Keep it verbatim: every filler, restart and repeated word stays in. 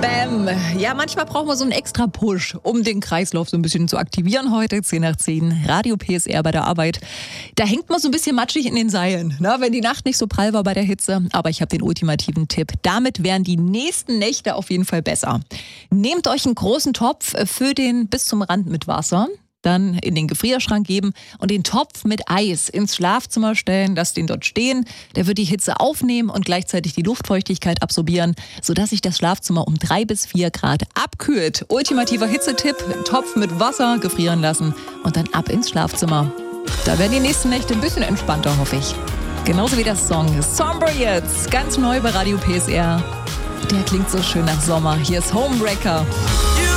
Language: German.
Bam. Ja, manchmal braucht man so einen extra Push, um den Kreislauf so ein bisschen zu aktivieren heute. zehn nach zehn, Radio P S R bei der Arbeit. Da hängt man so ein bisschen matschig in den Seilen, ne, wenn die Nacht nicht so prall war bei der Hitze. Aber ich habe den ultimativen Tipp. Damit wären die nächsten Nächte auf jeden Fall besser. Nehmt euch einen großen Topf, füllt den bis zum Rand mit Wasser. Dann in den Gefrierschrank geben und den Topf mit Eis ins Schlafzimmer stellen, lasst den dort stehen. Der wird die Hitze aufnehmen und gleichzeitig die Luftfeuchtigkeit absorbieren, sodass sich das Schlafzimmer um drei bis vier Grad abkühlt. Ultimativer Hitzetipp, Topf mit Wasser gefrieren lassen und dann ab ins Schlafzimmer. Da werden die nächsten Nächte ein bisschen entspannter, hoffe ich. Genauso wie der Song Somber jetzt, ganz neu bei Radio P S R. Der klingt so schön nach Sommer. Hier ist Homebreaker.